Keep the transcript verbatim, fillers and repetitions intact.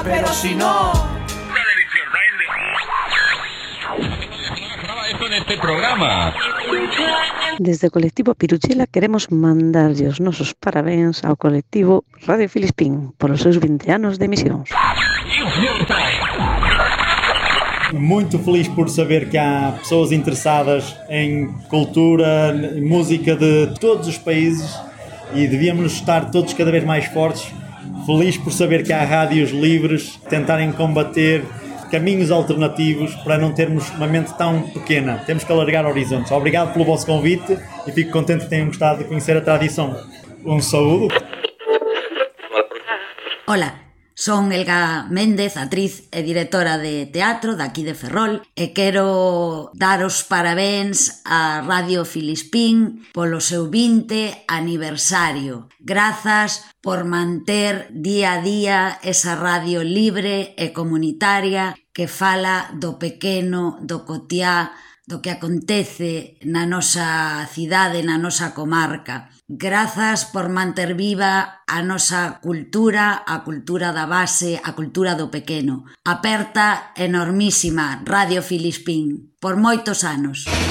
Pero si no... En este programa. Desde o colectivo Piruchela queremos mandarlle os nosos parabéns ao colectivo Radio Filispín polos seus vinte anos de emisións. Muito feliz por saber que há pessoas interessadas em cultura, em música de todos os países e devíamos estar todos cada vez mais fortes. Feliz por saber que há rádios livres tentarem combater caminhos alternativos para não termos uma mente tão pequena. Temos que alargar horizontes. Obrigado pelo vosso convite e fico contente que tenham gostado de conhecer a tradição. Um saúdo. Hola, son Elga Méndez, actriz e directora de teatro daqui de Ferrol, e quero dar os parabéns a Radio Filispín polo seu vinte aniversario. Grazas por manter día a día esa radio libre e comunitaria que fala do pequeno, do cotiá, do que acontece na nosa cidade, na nosa comarca. Grazas por manter viva a nosa cultura, a cultura da base, a cultura do pequeno. Aperta enormísima Radio Filispín, por moitos anos.